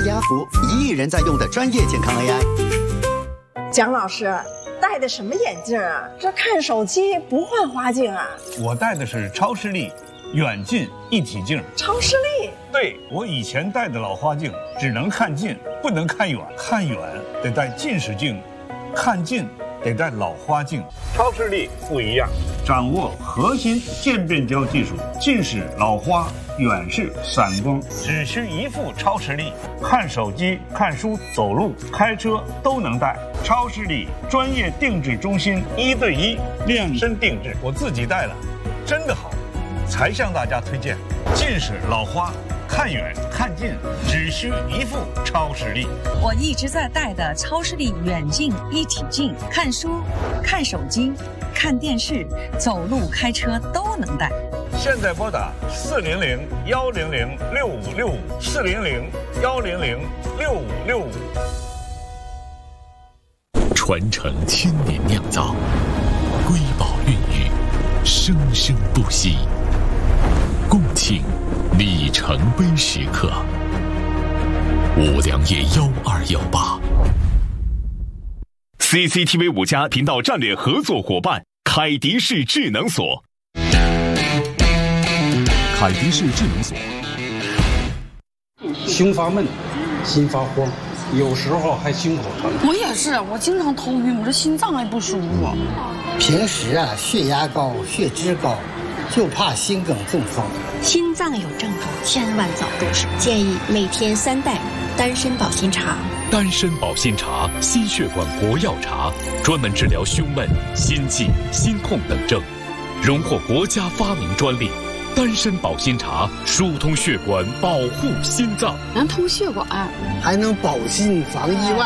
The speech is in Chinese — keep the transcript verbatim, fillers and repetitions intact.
家福，一亿人在用的专业健康 A I。 蒋老师戴的什么眼镜啊？这看手机不换花镜啊？ 我戴的是超视力远近一体镜。 超视力？ 对，我以前戴的老花镜只能看近，不能看远，看远得戴近视镜，看近得戴老花镜。超视力不一样，掌握核心渐变焦技术，近视、老花、远视、散光，只需一副超视力，看手机、看书、走路、开车都能戴。超视力专业定制中心，一对一量身定制，我自己戴了，真的好，才向大家推荐。近视、老花，看远看近只需一副超视力。 我一直在戴的超视力远近一体镜，看书、看手机、看电视、走路、开车都能戴。 现在拨打四零零幺零零六五六五，四零零幺零零六五六五。 传承千年酿造，瑰宝孕育，生生不息。共庆里程碑时刻。五粮液幺二幺八 C C T V 五家频道战略合作伙伴凯迪士智能锁。 凯迪士智能锁。 胸发闷，心发慌，有时候还心口疼。 我也是，我经常头晕，我这心脏还不舒服。 平时啊，血压高，血脂高，就怕心梗中风。 心脏有症状，千万早入手。建议每天三袋丹参保心茶。 丹参保心茶，心血管国药茶，专门治疗胸闷、心悸、心痛等症，荣获国家发明专利。丹参保心茶疏通血管，保护心脏， 能通血管， 还能保心防意外。